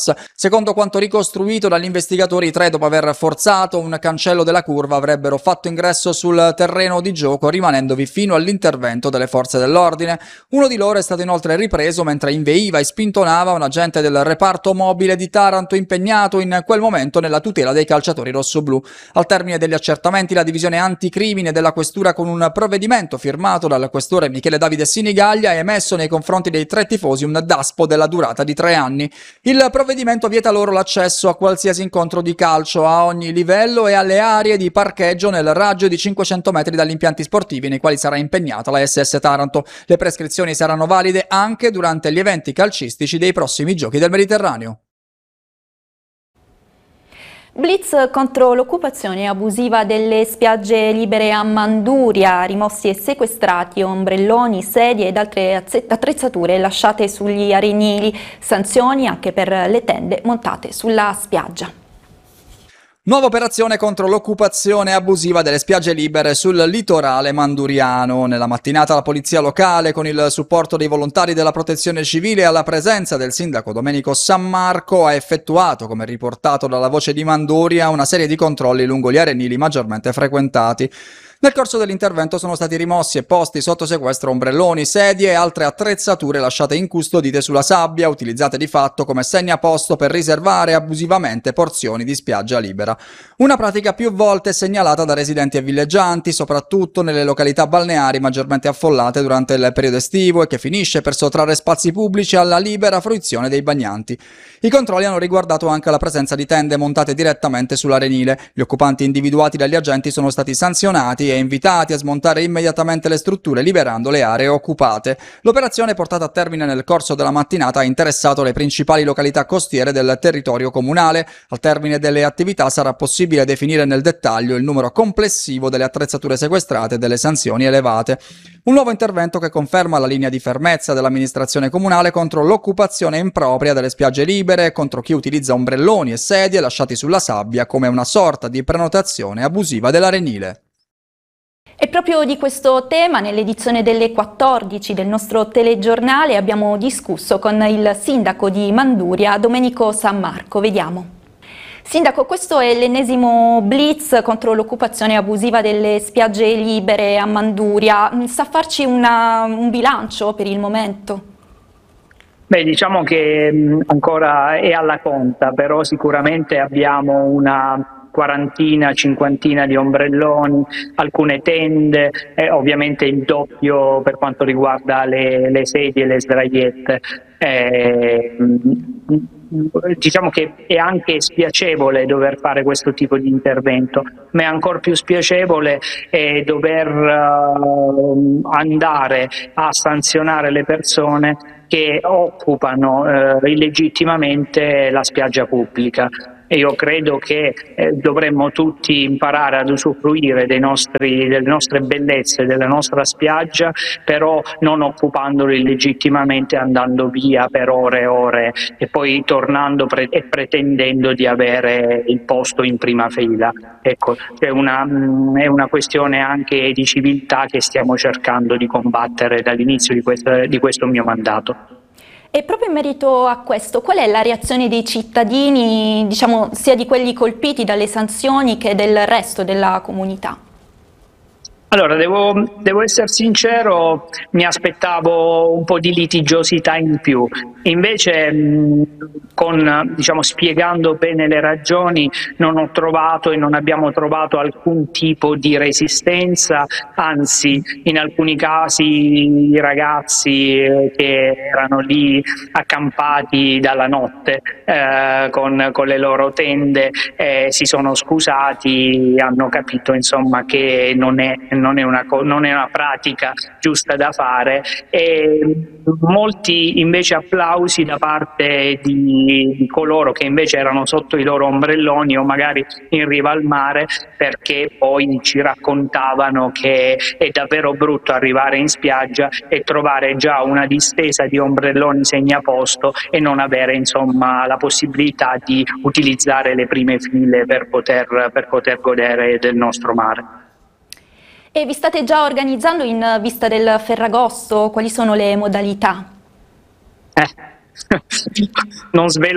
gas. Secondo quanto ricostruito dagli investigatori, i tre, dopo aver forzato un cancello della curva, avrebbero fatto ingresso sul terreno di gioco, rimanendovi fino all'intervento delle forze dell'ordine. Uno di loro è stato inoltre ripreso mentre inveiva e spintonava un agente del reparto mobile di Taranto impegnato in quel momento nella tutela dei calciatori rossoblù. Al termine degli accertamenti, la divisione anticrimine della questura, con un provvedimento firmato dal questore Michele Davide Sinigaglia, ha emesso nei confronti dei tre tifosi un daspo della durata di 3 anni. Il provvedimento vieta loro l'accesso a qualsiasi incontro di calcio a ogni livello e alle aree di parcheggio nel raggio di 500 metri dagli impianti sportivi nei quali sarà impegnata la SS Taranto. Le prescrizioni saranno valide anche durante gli eventi calcistici dei prossimi Giochi del Mediterraneo. Blitz contro l'occupazione abusiva delle spiagge libere a Manduria, rimossi e sequestrati ombrelloni, sedie ed altre attrezzature lasciate sugli arenili, sanzioni anche per le tende montate sulla spiaggia. Nuova operazione contro l'occupazione abusiva delle spiagge libere sul litorale manduriano. Nella mattinata la polizia locale, con il supporto dei volontari della protezione civile e alla presenza del sindaco Domenico Sammarco, ha effettuato, come riportato dalla Voce di Manduria, una serie di controlli lungo gli arenili maggiormente frequentati. Nel corso dell'intervento sono stati rimossi e posti sotto sequestro ombrelloni, sedie e altre attrezzature lasciate incustodite sulla sabbia, utilizzate di fatto come segnaposto per riservare abusivamente porzioni di spiaggia libera. Una pratica più volte segnalata da residenti e villeggianti, soprattutto nelle località balneari maggiormente affollate durante il periodo estivo, e che finisce per sottrarre spazi pubblici alla libera fruizione dei bagnanti. I controlli hanno riguardato anche la presenza di tende montate direttamente sull'arenile. Gli occupanti individuati dagli agenti sono stati sanzionati e invitati a smontare immediatamente le strutture, liberando le aree occupate. L'operazione, portata a termine nel corso della mattinata, ha interessato le principali località costiere del territorio comunale. Al termine delle attività sarà possibile definire nel dettaglio il numero complessivo delle attrezzature sequestrate e delle sanzioni elevate. Un nuovo intervento che conferma la linea di fermezza dell'amministrazione comunale contro l'occupazione impropria delle spiagge libere e contro chi utilizza ombrelloni e sedie lasciati sulla sabbia come una sorta di prenotazione abusiva dell'arenile. E proprio di questo tema, nell'edizione delle 14 del nostro telegiornale, abbiamo discusso con il sindaco di Manduria, Domenico Sammarco. Vediamo. Sindaco, questo è l'ennesimo blitz contro l'occupazione abusiva delle spiagge libere a Manduria. Sa farci un bilancio per il momento? Beh, diciamo che ancora è alla conta, però sicuramente abbiamo una quarantina, cinquantina di ombrelloni, alcune tende, ovviamente il doppio per quanto riguarda le sedie e le sdraiette. Diciamo che è anche spiacevole dover fare questo tipo di intervento, ma è ancora più spiacevole dover andare a sanzionare le persone che occupano illegittimamente la spiaggia pubblica. E io credo che dovremmo tutti imparare ad usufruire delle nostre bellezze, della nostra spiaggia, però non occupandolo illegittimamente, andando via per ore e ore e poi tornando e pretendendo di avere il posto in prima fila. Ecco, è una questione anche di civiltà che stiamo cercando di combattere dall'inizio di questo mio mandato. E proprio in merito a questo, qual è la reazione dei cittadini, diciamo, sia di quelli colpiti dalle sanzioni che del resto della comunità? Allora, devo essere sincero, mi aspettavo un po' di litigiosità in più, invece spiegando bene le ragioni non ho trovato e non abbiamo trovato alcun tipo di resistenza, anzi in alcuni casi i ragazzi che erano lì accampati dalla notte con le loro tende si sono scusati, hanno capito insomma che non è una pratica giusta da fare, e molti invece applausi da parte di coloro che invece erano sotto i loro ombrelloni o magari in riva al mare, perché poi ci raccontavano che è davvero brutto arrivare in spiaggia e trovare già una distesa di ombrelloni segnaposto e non avere insomma la possibilità di utilizzare le prime file per poter godere del nostro mare. E vi state già organizzando in vista del Ferragosto? Quali sono le modalità? Non svelo